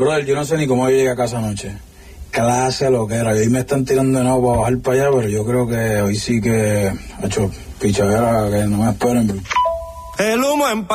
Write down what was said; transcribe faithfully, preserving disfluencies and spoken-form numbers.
Brother, yo no sé ni cómo yo llegué a casa anoche. Clase lo que era. Y hoy me están tirando de nuevo para bajar para allá, pero yo creo que hoy sí que, ha hecho pichadera, que no me esperen. Bro. El humo en